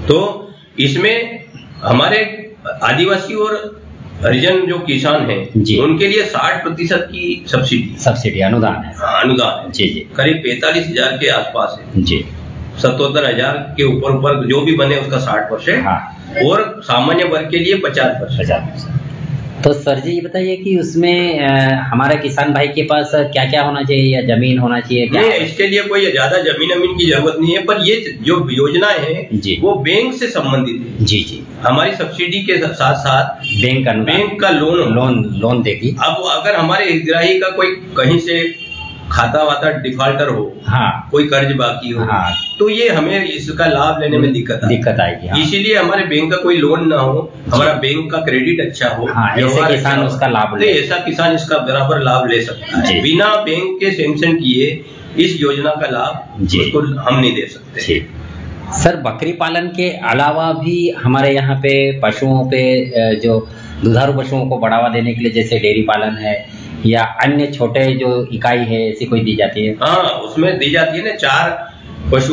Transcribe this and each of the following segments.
तो इसमें हमारे आदिवासी और हरिजन जो किसान हैं उनके लिए 60% की सब्सिडी अनुदान है। अनुदान है जी जी, करीब 45,000 के आसपास है जी। 77,000 के ऊपर जो भी बने उसका 60%। हाँ। और सामान्य वर्ग के लिए 50%। तो सर जी ये बताइए कि उसमें हमारे किसान भाई के पास क्या क्या होना चाहिए, या जमीन होना चाहिए क्या? नहीं, इसके लिए कोई ज्यादा जमीन की जरूरत नहीं है, पर ये जो योजना है वो बैंक से संबंधित है। जी जी, हमारी सब्सिडी के साथ साथ बैंक का लोन देगी। अब अगर हमारे हितग्राही का कोई कहीं से खाता वाता डिफॉल्टर हो, हाँ, कोई कर्ज बाकी हो, हाँ, तो ये हमें इसका लाभ लेने में दिक्कत आएगी। हाँ। इसीलिए हमारे बैंक का कोई लोन ना हो, हमारा बैंक का क्रेडिट अच्छा हो, हाँ, ऐसे किसान उसका लाभ ले, ऐसा किसान इसका बराबर लाभ ले सकता है। बिना बैंक के सैंक्शन किए इस योजना का लाभ उसको हम नहीं दे सकते। सर, बकरी पालन के अलावा भी हमारे यहाँ पे पशुओं पे जो दुधारू पशुओं को बढ़ावा देने के लिए जैसे डेयरी पालन है या अन्य छोटे जो इकाई है ऐसी कोई दी जाती है? हाँ, उसमें दी जाती है ना, 4 पशु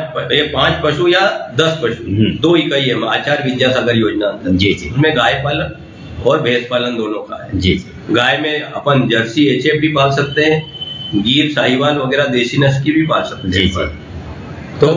5 पशु या 10 पशु 2 इकाई है आचार्य विद्यासागर योजना अंतर्गत। जी जी, उसमें गाय पालन और भैंस पालन दोनों का है। जी जी। गाय में अपन जर्सी HF भी पाल सकते हैं, गिर साहिवाल वगैरह देसी नस्ल की भी पाल सकते हैं। जी जी। तो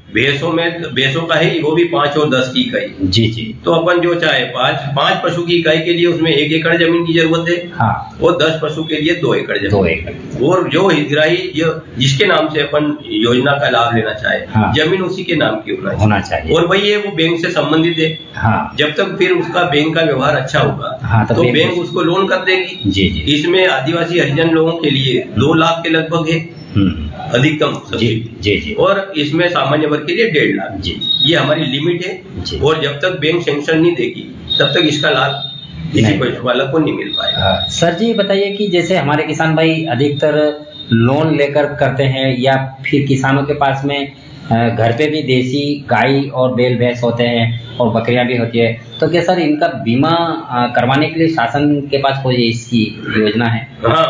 भैंसों का है वो भी 5 और 10 की इकाई। जी जी। तो अपन जो चाहे 5 पशु की इकाई के लिए उसमें 1 एकड़ जमीन की जरूरत है। हाँ। और 10 पशु के लिए 2 एकड़ जमीन। 2 एकड़। और जो हितग्राही जिसके नाम से अपन योजना का लाभ लेना चाहे, हाँ, जमीन उसी के नाम की होना चाहिए। और वही है वो बैंक से संबंधित है। हाँ। जब तक फिर उसका बैंक का व्यवहार अच्छा होगा, हाँ, तो बैंक उसको लोन कर देगी। जी जी। इसमें आदिवासी हरिजन लोगों के लिए 2 लाख के लगभग है अधिकतम सब्सिडी। जी जी। और इसमें सामान्य वर्ग के लिए 1.5 लाख। जी। ये हमारी लिमिट है। और जब तक बैंक सैंक्शन नहीं देगी तब तक इसका लाभ किसी पशुपालक को नहीं मिल पाएगा। सर जी बताइए कि जैसे हमारे किसान भाई अधिकतर लोन लेकर करते हैं या फिर किसानों के पास में घर पे भी देसी गाय और बैल भैंस होते हैं और बकरियां भी होती है, तो क्या सर इनका बीमा करवाने के लिए शासन के पास कोई इसकी योजना है? हाँ,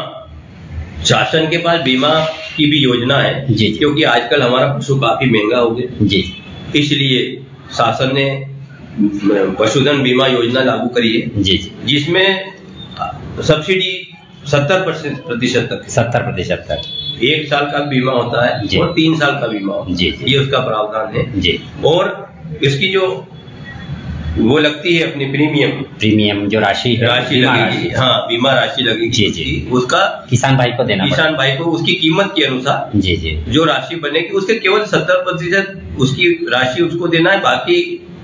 शासन के पास बीमा की भी योजना है। जी। क्योंकि आजकल हमारा पशु काफी महंगा हो गया। जी। इसलिए शासन ने पशुधन बीमा योजना लागू करी है। जी। जिसमें सब्सिडी 70% तक। 70% तक 1 साल का बीमा होता है और 3 साल का बीमा होता है। जी। ये उसका प्रावधान है। जी। और इसकी जो वो लगती है अपनी प्रीमियम जो राशि लगेगी, हाँ, बीमा राशि लगेगी। जी जी। उसका किसान भाई को उसकी कीमत के अनुसार जी जी जो राशि बनेगी उसके केवल 70% उसकी राशि उसको देना है, बाकी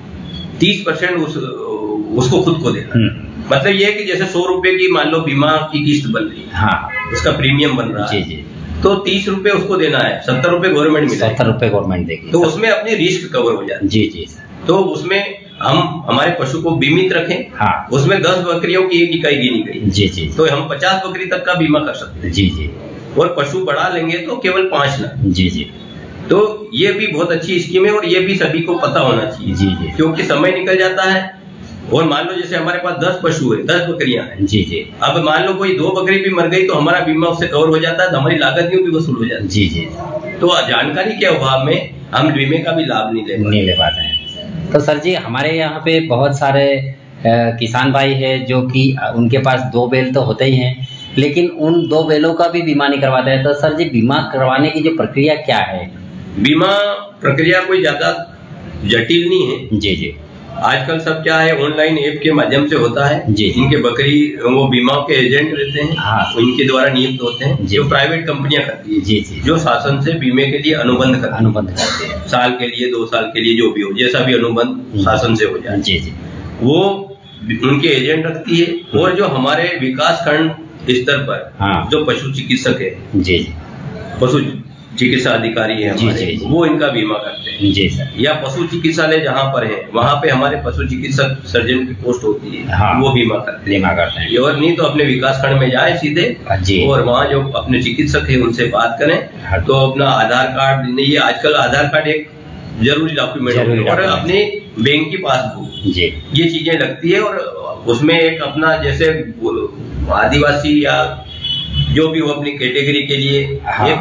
30% उसको खुद को देना। मतलब ये है कि जैसे 100 रुपए की मान लो बीमा की किस्त बन रही है, हाँ, उसका प्रीमियम बन रहा है। जी जी। तो 30 रुपए उसको देना है, 70 रुपए गवर्नमेंट मिलेगा। 70 रुपए गवर्नमेंट देगी। तो उसमें अपनी रिस्क कवर हो जाती है। जी जी। तो उसमें हम हमारे पशु को बीमित रखें। हाँ। उसमें 10 बकरियों की 1 इकाई गिनी गई। जी जी। तो हम 50 बकरी तक का बीमा कर सकते हैं। जी जी। और पशु बढ़ा लेंगे तो केवल 5 लाख। जी जी। तो ये भी बहुत अच्छी स्कीम है और ये भी सभी को पता होना चाहिए। जी जी। क्योंकि समय निकल जाता है और मान लो जैसे हमारे पास 10 पशु है, 10 बकरियां हैं। जी जी। अब मान लो कोई 2 बकरी भी मर गई तो हमारा बीमा उससे कवर हो जाता है, तो हमारी लागत भी वसूल हो जाती है। जी जी। तो जानकारी के अभाव में हम बीमे का भी लाभ नहीं ले पाते हैं। तो सर जी हमारे यहाँ पे बहुत सारे किसान भाई है जो कि उनके पास 2 बैल तो होते ही हैं, लेकिन उन 2 बैलों का भी बीमा नहीं करवाते हैं। तो सर जी बीमा करवाने की जो प्रक्रिया क्या है? बीमा प्रक्रिया कोई ज्यादा जटिल नहीं है। जी जी। आजकल सब क्या है, ऑनलाइन ऐप के माध्यम से होता है। जी। इनके बकरी वो बीमा के एजेंट रहते हैं। हाँ। इनके द्वारा नियुक्त होते हैं, जो प्राइवेट कंपनियां करती है। जी जी। जो शासन से बीमे के लिए अनुबंध करते हैं, साल के लिए 2 साल के लिए जो भी हो, जैसा भी अनुबंध शासन से हो जाए। जी जी। वो उनके एजेंट रखती है। और जो हमारे विकास खंड स्तर पर, हाँ, जो पशु चिकित्सक है, जी जी, पशु चिकित्सा अधिकारी है हमारे, जी, वो इनका बीमा करते हैं। जी सर। या पशु चिकित्सालय जहाँ पर है वहाँ पे हमारे पशु चिकित्सक सर्जन की पोस्ट होती है। हाँ, वो बीमा करते हैं। और नहीं तो अपने विकास खंड में जाए सीधे। जी। और वहाँ जो अपने चिकित्सक है उनसे बात करें। हाँ, तो अपना आधार कार्ड, ये आजकल आधार कार्ड एक जरूरी डॉक्यूमेंट है, और अपनी बैंक की पासबुक, ये चीजें लगती है। और उसमें एक अपना जैसे आदिवासी या जो भी हो अपनी कैटेगरी के लिए, हाँ, एक वो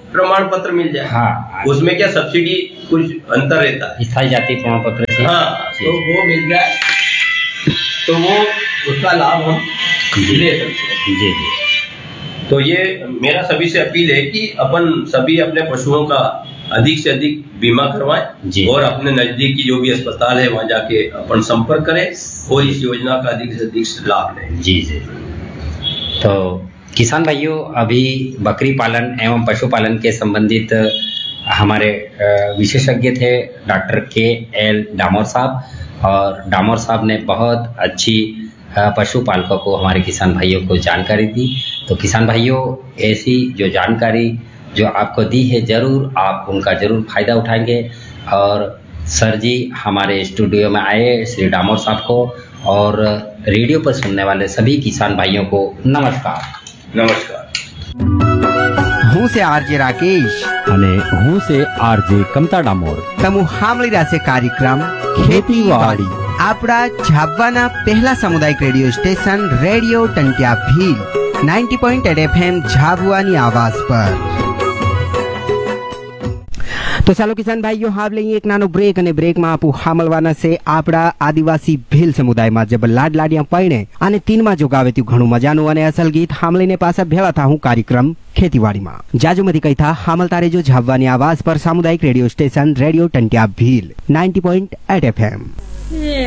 प्रमाण पत्र मिल जाए। हाँ, उसमें क्या सब्सिडी कुछ अंतर रहता है, स्थायी जाति प्रमाण पत्र से। हाँ, तो वो मिल जाए तो वो उसका लाभ हम ले सकते हैं। जी जी। तो ये मेरा सभी से अपील है कि अपन सभी अपने पशुओं का अधिक से अधिक बीमा करवाएं और अपने नजदीकी जो भी अस्पताल है वहां जाके अपन संपर्क करें और इस योजना का अधिक से अधिक लाभ लें। जी जी। तो किसान भाइयों, अभी बकरी पालन एवं पशुपालन के संबंधित हमारे विशेषज्ञ थे डॉक्टर KL डामोर साहब, और डामोर साहब ने बहुत अच्छी पशुपालकों को, हमारे किसान भाइयों को जानकारी दी। तो किसान भाइयों, ऐसी जो जानकारी जो आपको दी है, जरूर आप उनका जरूर फायदा उठाएंगे। और सर जी हमारे स्टूडियो में आए, श्री डामोर साहब को और रेडियो पर सुनने वाले सभी किसान भाइयों को नमस्कार। नमस्कार। हूँ से आरजे राकेश અને હું છે આરજે કમતા ડામોર. તમુ સાંભળી રહ્યા છે કાર્યક્રમ ખેતીવાડી આપણા ઝાબવાના પહેલા સામુદાયિક radio station radio ટંટિયા Bhil 90.8 FM ઝાબવાની आवाज पर। तो चालो किसान भाइयों, हाव लईए एक नानो ब्रेक અને બ્રેકમાં આપું હામલવાના છે આપણા આદિવાસી ભીલ સમુદાયમાં જબ લાડ લાડિયા પૈણે અને તીનમાં જો ગાવે ત્યું ઘણું મજાનું અને અસલ ગીત હામલીને પાછા ભેળા था हूँ कार्यक्रम खेतीवाड़ीમાં જાજુમતી કઈ था હામલતા રેજો ઝાબવાની आवाज पर सामुदायिक radio station radio Tantia Bhil 90.8 FM।